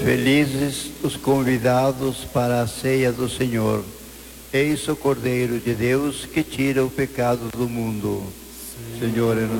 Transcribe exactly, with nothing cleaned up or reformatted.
Felizes os convidados para a ceia do Senhor. Eis o Cordeiro de Deus que tira o pecado do mundo. Senhor, eu não